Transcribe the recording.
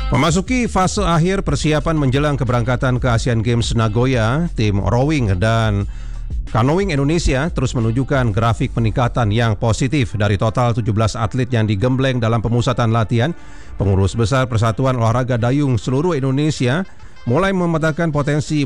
Memasuki fase akhir persiapan menjelang keberangkatan ke Asian Games Nagoya, tim rowing dan canoeing Indonesia terus menunjukkan grafik peningkatan yang positif. Dari total 17 atlet yang digembleng dalam pemusatan latihan, pengurus besar Persatuan Olahraga Dayung seluruh Indonesia mulai memetakan potensi